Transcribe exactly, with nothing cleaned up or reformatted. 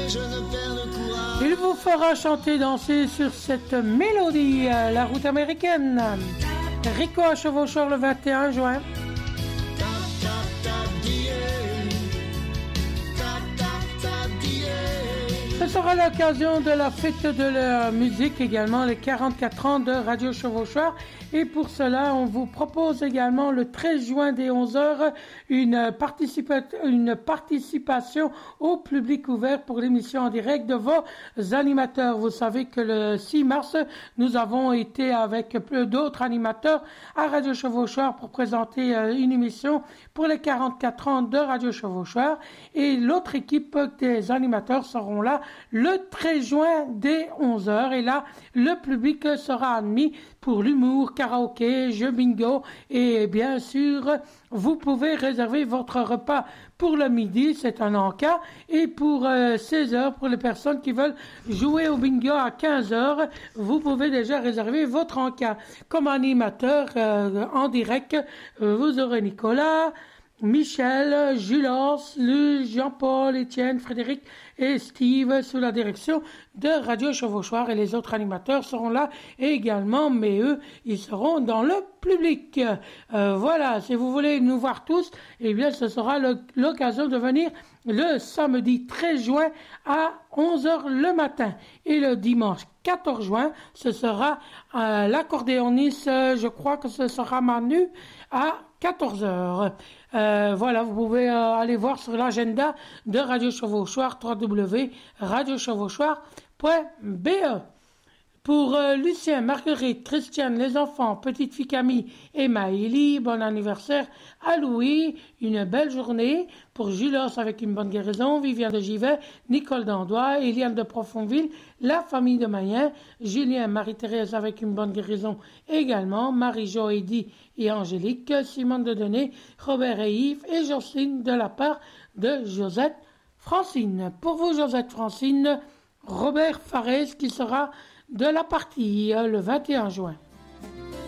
Il vous fera chanter, danser sur cette mélodie, la route américaine. Rico à Chevaucheur le vingt et un juin. Ce sera l'occasion de la fête de la musique également, les quarante-quatre ans de Radio Chevauchoir. Et pour cela, on vous propose également le treize juin dès onze heures une, participa une participation au public ouvert pour l'émission en direct de vos animateurs. Vous savez que le six mars, nous avons été avec peu d'autres animateurs à Radio Chevauchoir pour présenter une émission pour les quarante-quatre ans de Radio Chevauchoir. Et l'autre équipe des animateurs seront là le treize juin dès onze heures. Et là, le public sera admis pour l'humour, karaoké, jeux bingo et bien sûr, vous pouvez réserver votre repas pour le midi, c'est un encas, et pour euh, seize heures, pour les personnes qui veulent jouer au bingo à quinze heures, vous pouvez déjà réserver votre encas. Comme animateur euh, en direct, euh, vous aurez Nicolas, Michel, Julos, Luc, Jean-Paul, Étienne, Frédéric et Steve sous la direction de Radio Chevauchoir et les autres animateurs seront là également, mais eux, ils seront dans le public. Euh, voilà, si vous voulez nous voir tous, eh bien, ce sera l'occasion de venir le samedi treize juin à onze heures le matin et le dimanche quatorze juin, ce sera euh, l'accordéoniste, je crois que ce sera Manu à quatorze heures. Euh, voilà, vous pouvez euh, aller voir sur l'agenda de Radio Chevauchoir, w w w point radio chevauchoir point b e. Pour euh, Lucien, Marguerite, Christiane, les enfants, petite fille Camille et Maëlie, bon anniversaire à Louis, une belle journée. Pour Julos avec une bonne guérison, Viviane de Givet, Nicole d'Andois, Eliane de Profonville, la famille de Mayen, Julien, Marie-Thérèse avec une bonne guérison également, Marie-Jo, Eddy et Angélique, Simone de Denet, Robert et Yves et Jocelyne de la part de Josette Francine. Pour vous, Josette Francine, Robert Farès qui sera de la partie le vingt et un juin.